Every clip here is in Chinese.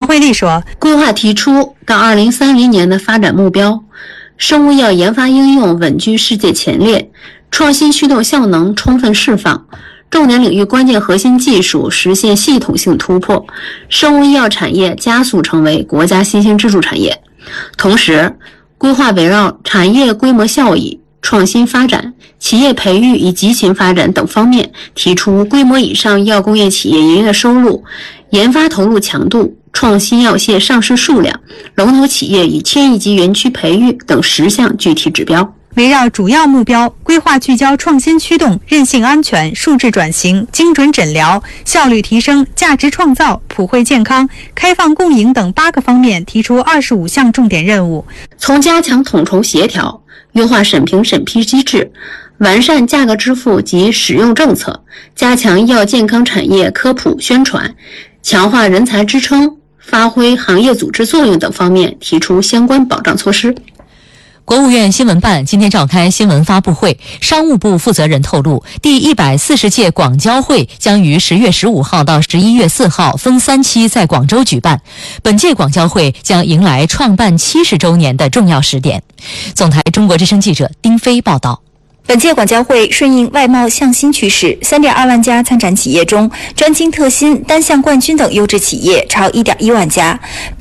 慧丽说， 规划提出到2030年的发展目标，生物医药研发应用稳居世界前列，创新驱动效能充分释放，重点领域关键核心技术实现系统性突破，生物医药产业加速成为国家新兴支柱产业。同时，规划围绕产业规模效益、创新发展、企业培育与集群发展等方面，提出规模以上医药工业企业营业收入、研发投入强度、创新药械上市数量、龙头企业与千亿级园区培育等10项具体指标。 围绕主要目标，规划聚焦创新驱动、韧性安全、数字转型、精准诊疗、效率提升、价值创造、普惠健康、开放共赢等8个方面，提出25项重点任务。 从加强统筹协调、优化审评审批机制、完善价格支付及使用政策、加强医药健康产业科普宣传、强化人才支撑、发挥行业组织作用等方面，提出相关保障措施。 国务院新闻办今天召开新闻发布会，商务部负责人透露，第140届广交会将于10月15号到11月4号分3期在广州举办。本届广交会将迎来创办70周年的重要时点。总台中国之声记者丁飞报道。 本届广交会顺应外贸向新趋势，3.2万家参展企业中，专精特新、单项冠军等优质企业超1.1万家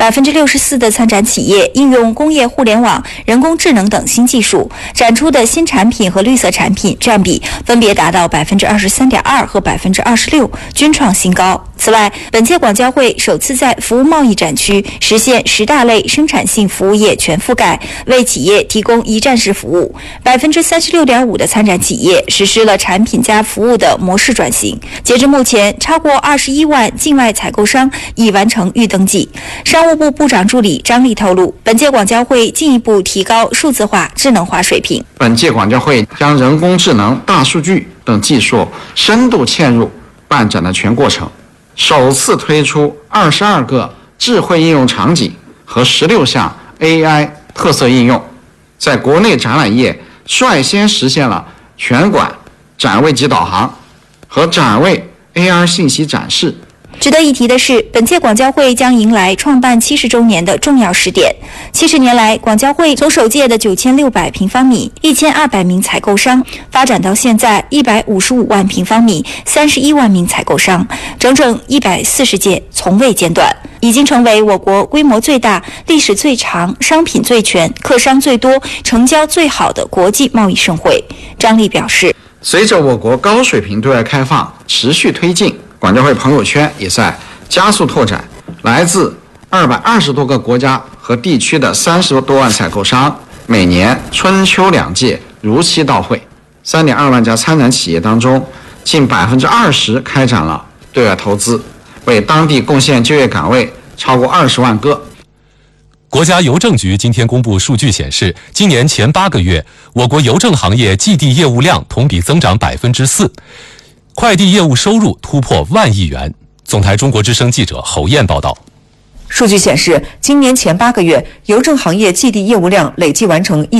，64%的参展企业应用工业互联网、人工智能等新技术，展出的新产品和绿色产品占比分别达到23.2%和26%，均创新高。此外，本届广交会首次在服务贸易展区实现10大类生产性服务业全覆盖，为企业提供一站式服务。36.5%的参展企业实施了产品加服务的模式转型。截至目前，超过21万境外采购商已完成预登记。商务部部长助理张丽透露，本届广交会进一步提高数字化、智能化水平。 本届广交会将人工智能、大数据等技术深度嵌入办展的全过程，首次推出22个智慧应用场景和16项 AI 特色应用，在国内展览业率先实现了全馆展位及导航和展位 AR 信息展示。 值得一提的是，本届广交会将迎来创办70周年的重要时点。70年来，广交会从首届的9600平方米、1200名采购商，发展到现在155万平方米、31万名采购商，整整140届，从未间断，已经成为我国规模最大、历史最长、商品最全、客商最多、成交最好的国际贸易盛会。张丽表示， 随着我国高水平对外开放持续推进，广交会朋友圈也在加速拓展，来自220多个国家和地区的30多万采购商，每年春秋2届如期到会。3.2万家参展企业当中，近20%开展了对外投资，为当地贡献就业岗位超过20万个。 国家邮政局今天公布数据显示，今年前8个月，我国邮政行业寄递业务量同比增长4%，快递业务收入突破1万亿元。总台中国之声记者侯燕报道。 数据显示，今年前8个月，邮政行业寄递业务量累计完成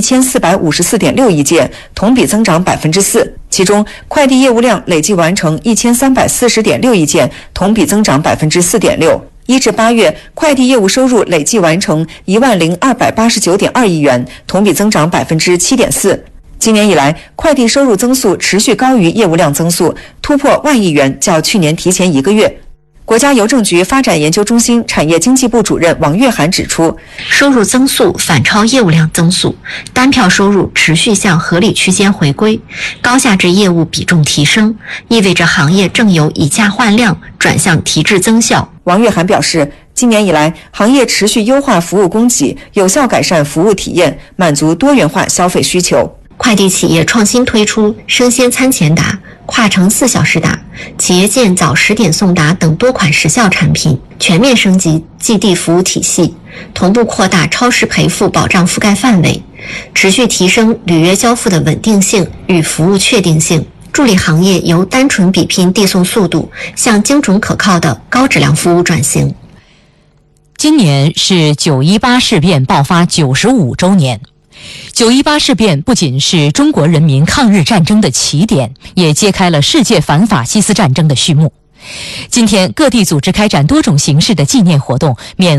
1454.6亿件，同比增长4%。其中，快递业务量累计完成1340.6亿件，同比增长4.6%。1至8月，快递业务收入累计完成10289.2亿元，同比增长7.4%。今年以来，快递收入增速持续高于业务量增速，突破1万亿元，较去年提前1个月。国家邮政局发展研究中心产业经济部主任王月涵指出， 收入增速反超业务量增速，单票收入持续向合理区间回归，高价值业务比重提升，意味着行业正由以价换量转向提质增效。 王月涵表示，今年以来，行业持续优化服务供给，有效改善服务体验，满足多元化消费需求。 快递企业创新推出生鲜餐前达、跨城4小时达、企业件早10点送达等多款时效产品，全面升级寄递服务体系，同步扩大超时赔付保障覆盖范围，持续提升履约交付的稳定性与服务确定性，助力行业由单纯比拼递送速度向精准可靠的高质量服务转型。 今年是9·18事变爆发95周年。9·18事变不仅是中国人民抗日战争的起点，也揭开了世界反法西斯战争的序幕。今天，各地组织开展多种形式的纪念活动，